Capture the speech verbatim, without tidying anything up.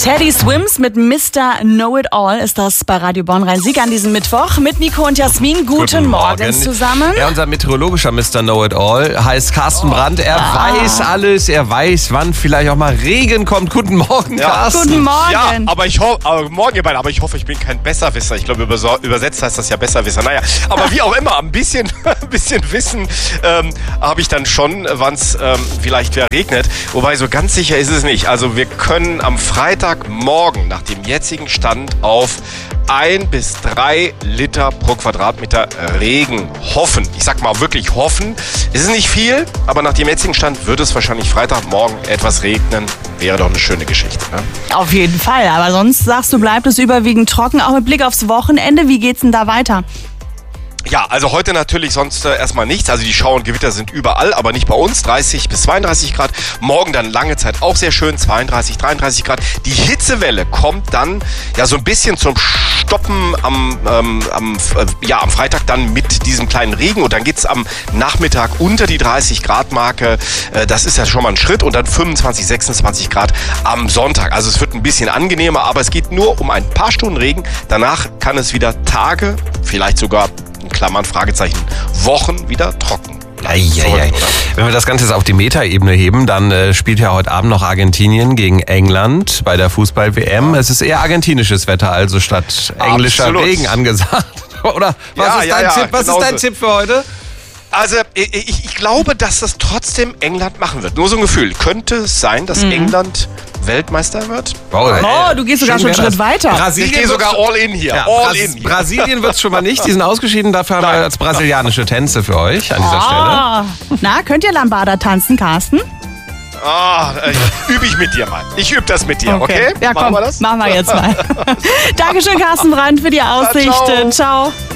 Teddy Swims mit Mister Know-It-All ist das bei Radio Bonn Rhein-Sieg an diesem Mittwoch mit Nico und Jasmin. Guten, Guten Morgen. Morgen zusammen. Ja, unser meteorologischer Mister Know-It-All heißt Carsten oh. Brandt. Er ah. weiß alles, er weiß, wann vielleicht auch mal Regen kommt. Guten Morgen, ja. Carsten. Guten Morgen. Ja, aber ich hoffe, morgen ihr beide, aber ich hoffe, ich bin kein Besserwisser. Ich glaube, übersetzt heißt das ja Besserwisser. Naja, aber wie auch immer, ein bisschen, ein bisschen Wissen ähm, habe ich dann schon, wann es ähm, vielleicht wieder regnet. Wobei, so ganz sicher ist es nicht. Also wir können am Freitagmorgen nach dem jetzigen Stand auf ein bis drei Liter pro Quadratmeter Regen hoffen. Ich sag mal wirklich hoffen. Es ist nicht viel, aber nach dem jetzigen Stand wird es wahrscheinlich Freitagmorgen etwas regnen. Wäre doch eine schöne Geschichte, ne? Auf jeden Fall. Aber sonst sagst du, bleibt es überwiegend trocken. Auch mit Blick aufs Wochenende. Wie geht's denn da weiter? Ja, also heute natürlich sonst äh, erstmal nichts. Also die Schauer und Gewitter sind überall, aber nicht bei uns. dreißig bis zweiunddreißig Grad. Morgen dann lange Zeit auch sehr schön. zweiunddreißig, dreiunddreißig Grad. Die Hitzewelle kommt dann ja so ein bisschen zum Stoppen am, ähm, am, äh, ja, am Freitag dann mit diesem kleinen Regen. Und dann geht's am Nachmittag unter die dreißig Grad Marke. Äh, das ist ja schon mal ein Schritt. Und dann fünfundzwanzig, sechsundzwanzig Grad am Sonntag. Also es wird ein bisschen angenehmer, aber es geht nur um ein paar Stunden Regen. Danach kann es wieder Tage, vielleicht sogar in Klammern, Fragezeichen, Wochen wieder trocken. Ei, ei, ei. Wenn wir das Ganze jetzt auf die Metaebene heben, dann äh, spielt ja heute Abend noch Argentinien gegen England bei der Fußball-W M. Es ist eher argentinisches Wetter, also statt englischer Absolut. Regen angesagt. Oder was ja, ist ja, dein ja, Tipp? Was genauso. ist dein Tipp für heute? Also ich, ich glaube, dass das trotzdem England machen wird. Nur so ein Gefühl. Könnte es sein, dass mhm. England Weltmeister wird? Wow, oh, du gehst sogar schon einen Schritt weiter. Brasilien ich gehe sogar all in hier. Ja, all Bras- in hier. Brasilien wird es schon mal nicht. Die sind ausgeschieden. Dafür haben wir als brasilianische Tänze für euch an dieser oh. Stelle. Na, könnt ihr Lambada tanzen, Carsten? Ah, oh, übe ich mit dir mal. Ich übe das mit dir, okay? okay? Ja, komm, machen wir das? Machen wir jetzt mal. Dankeschön, Carsten Brandt, für die Aussichten. Ciao. Ciao.